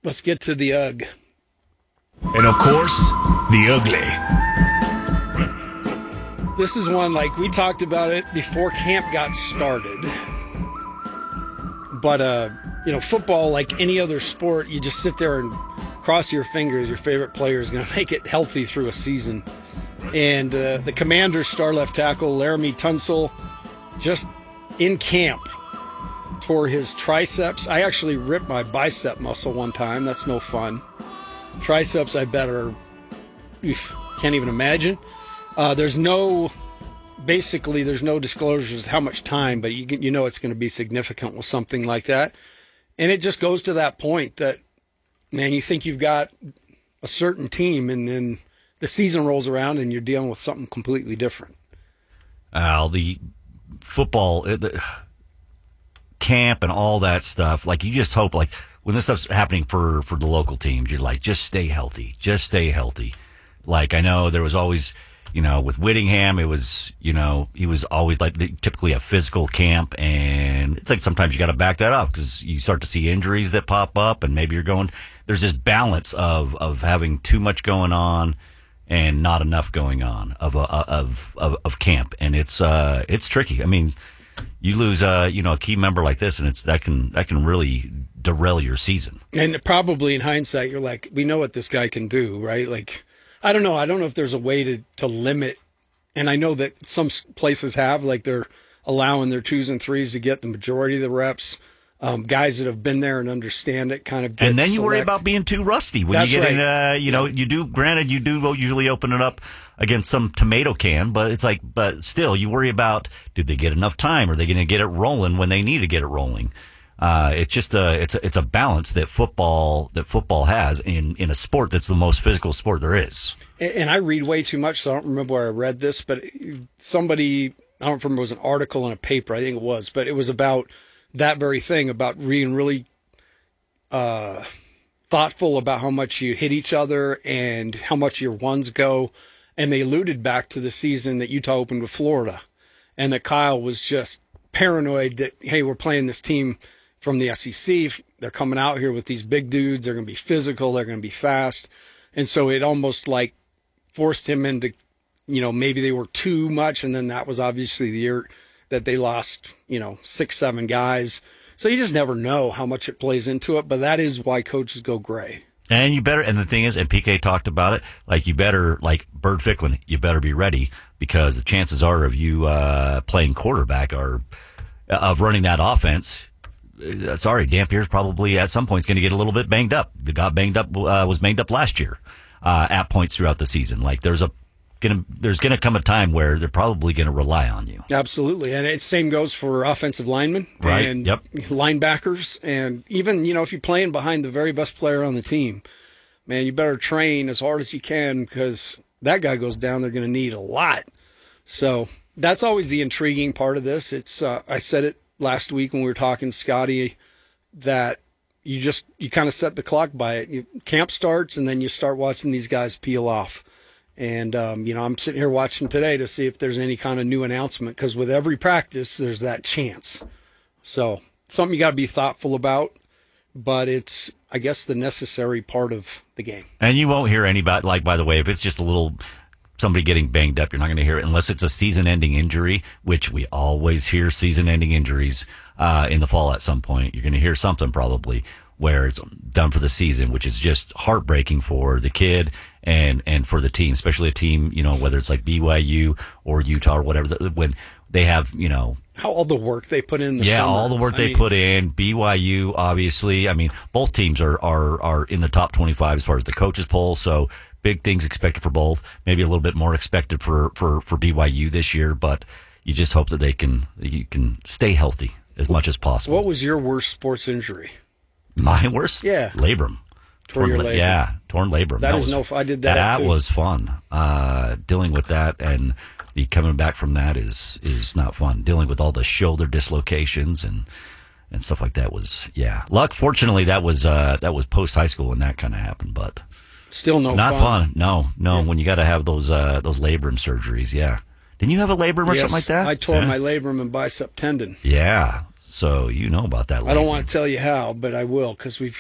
Let's get to the UGG. And of course, the ugly. This is one, like, we talked about it before camp got started. But, football, like any other sport, you just sit there and cross your fingers. Your favorite player is going to make it healthy through a season. And the Commanders' star left tackle, Laramie Tunsil, just in camp, tore his triceps. I actually ripped my bicep muscle one time. That's no fun. Triceps, I bet, can't even imagine. There's no disclosures how much time, but you know it's going to be significant with something like that. And it just goes to that point that, man, you think you've got a certain team, and then the season rolls around and you're dealing with something completely different. The football, the camp and all that stuff, like you just hope, like when this stuff's happening for the local teams, you're like, just stay healthy. Like I know there was always, with Whittingham, it was, he was always like typically a physical camp, and it's like sometimes you got to back that up because you start to see injuries that pop up, and maybe there's this balance of having too much going on and not enough going on of camp, and it's tricky. I mean, you lose a key member like this, and that can really derail your season. And probably in hindsight, you're like, we know what this guy can do, right? Like, I don't know if there's a way to limit, and I know that some places have, like they're allowing their 2s and 3s to get the majority of the reps. Guys that have been there and understand it kind of. And then you worry about being too rusty when you get in. You do. Granted, you do usually open it up against some tomato can, but it's like, but still, you worry about, did they get enough time? Are they going to get it rolling when they need to get it rolling? It's just it's a balance that football has in a sport that's the most physical sport there is. And I read way too much, so I don't remember where I read this, but somebody, I don't remember, it was an article in a paper, I think it was, but it was about that very thing, about being really thoughtful about how much you hit each other and how much your ones go. And they alluded back to the season that Utah opened with Florida, and that Kyle was just paranoid that, hey, we're playing this team from the SEC. They're coming out here with these big dudes. They're going to be physical. They're going to be fast. And so it almost like forced him into, maybe they were too much. And then that was obviously the year that they lost, 6-7 guys. So you just never know how much it plays into it. But that is why coaches go gray. And and the thing is, and PK talked about it, like you better, like Bird Ficklin, you better be ready, because the chances are of you playing quarterback of running that offense, sorry, Dampier's probably at some point is going to get a little bit banged up. The got banged up, was banged up last year at points throughout the season. Like there's going to come a time where they're probably going to rely on you. Absolutely. And it same goes for offensive linemen and linebackers. And even, if you're playing behind the very best player on the team, man, you better train as hard as you can, because that guy goes down, they're going to need a lot. So that's always the intriguing part of this. It's I said it last week when we were talking, Scotty, that you kind of set the clock by it. Camp starts, and then you start watching these guys peel off. And, I'm sitting here watching today to see if there's any kind of new announcement, because with every practice, there's that chance. So something you got to be thoughtful about, but it's, I guess, the necessary part of the game. And you won't hear anybody, like, by the way, if it's just a little somebody getting banged up, you're not going to hear it unless it's a season-ending injury, which we always hear season-ending injuries in the fall at some point. You're going to hear something probably where it's done for the season, which is just heartbreaking for the kid and for the team, especially a team, whether it's like BYU or Utah or whatever, when they have, how all the work they put in the summer. All the work they put in. BYU, obviously, both teams are in the top 25 as far as the coaches poll, so big things expected for both. Maybe a little bit more expected for BYU this year, but you just hope that you can stay healthy as much as possible. What was your worst sports injury? My worst? Yeah. Labrum. Torn labrum. Yeah, torn labrum. I did that That too. was fun. Dealing with that, and the coming back from that is not fun. Dealing with all the shoulder dislocations and stuff like that was, fortunately, that was post high school when that kind of happened, but still not fun. No. Yeah. When you got to have those labrum surgeries. Yeah. Didn't you have a labrum or something like that? I tore my labrum and bicep tendon. Yeah. So you know about that labrum. I don't want to tell you how, but I will, because we've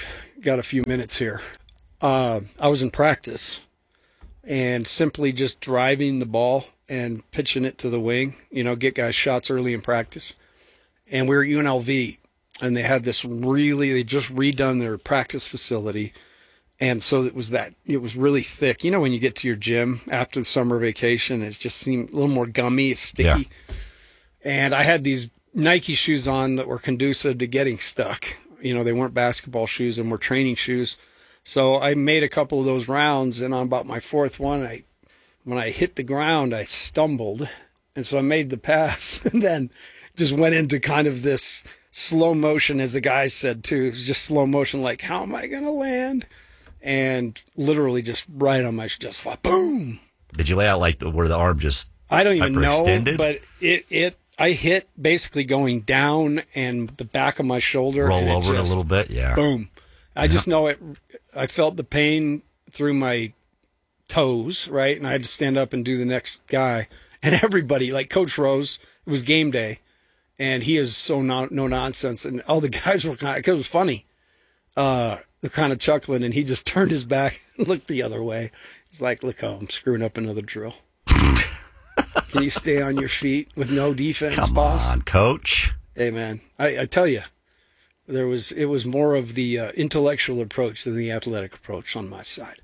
got a few minutes here. I was in practice and simply just driving the ball and pitching it to the wing, get guys shots early in practice. And we were at UNLV, and they had they just redone their practice facility. And so it was really thick. When you get to your gym after the summer vacation, it just seemed a little more gummy, sticky. Yeah. And I had these Nike shoes on that were conducive to getting stuck. They weren't basketball shoes and were training shoes. So I made a couple of those rounds, and on about my fourth one, when I hit the ground, I stumbled. And so I made the pass and then just went into kind of this slow motion, as the guy said too. It was just slow motion, like, how am I going to land? And literally just right on my just boom. Did you lay out like where the arm just I don't even know, extended? But I hit basically going down and the back of my shoulder. Roll over it a little bit, yeah. Boom. I just know it. I felt the pain through my toes, right? And I had to stand up and do the next guy. And everybody, like Coach Rose, it was game day, and he is so no nonsense. And all the guys were because it was funny. They're kind of chuckling, and he just turned his back and looked the other way. He's like, look how I'm screwing up another drill. Can you stay on your feet with no defense, boss? Come on, Coach. Hey, man, I tell you. It was more of the intellectual approach than the athletic approach on my side.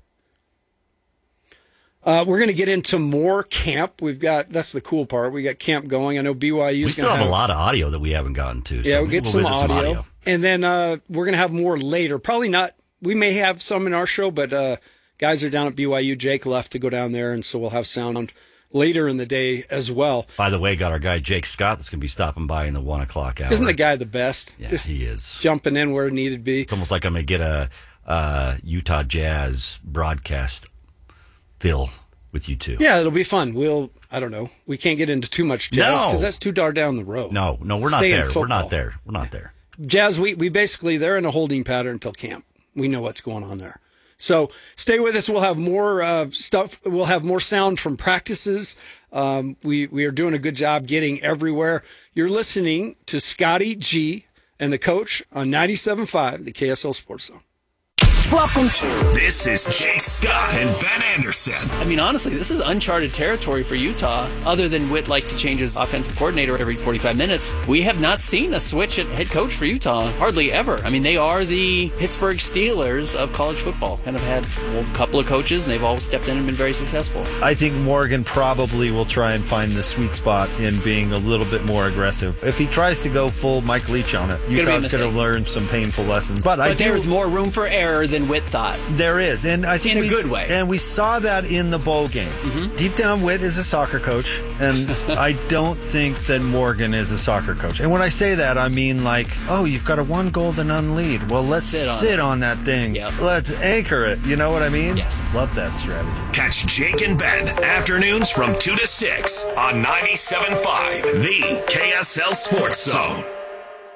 We're going to get into more camp. That's the cool part. We got camp going. I know BYU. We still have a lot of audio that we haven't gotten to. Yeah, we'll get some audio. And then we're going to have more later. Probably not. We may have some in our show, but guys are down at BYU. Jake left to go down there, and so we'll have sound later in the day as well. By the way, got our guy Jake Scott that's going to be stopping by in the 1 o'clock hour. Isn't the guy the best? Yeah, he is. Jumping in where it needed to be. It's almost like I'm going to get a Utah Jazz broadcast fill with you two. Yeah, it'll be fun. I don't know. We can't get into too much Jazz because that's too dark down the road. No, we're not there. We're not there. We're not there. Jazz, we basically, they're in a holding pattern until camp. We know what's going on there. So stay with us. We'll have more stuff. We'll have more sound from practices. We are doing a good job getting everywhere. You're listening to Scotty G and the Coach on 97.5, the KSL Sports Zone. Welcome to. This is Jake Scott and Ben Anderson. I mean, honestly, this is uncharted territory for Utah. Other than Witt like to change his offensive coordinator every 45 minutes, we have not seen a switch at head coach for Utah, hardly ever. I mean, they are the Pittsburgh Steelers of college football. Kind of had a couple of coaches, and they've all stepped in and been very successful. I think Morgan probably will try and find the sweet spot in being a little bit more aggressive. If he tries to go full Mike Leach on it, Utah's going to learn some painful lessons. But there's more room for error than Witt thought. There is, and I think in a good way. And we saw that in the bowl game. Mm-hmm. Deep down, Witt is a soccer coach, and I don't think that Morgan is a soccer coach. And when I say that, I mean like, oh, you've got a 1-goal to none lead. Well, let's sit on that thing. Yep. Let's anchor it. You know what I mean? Yes. Love that strategy. Catch Jake and Ben afternoons from 2 to 6 on 97.5, the KSL Sports Zone.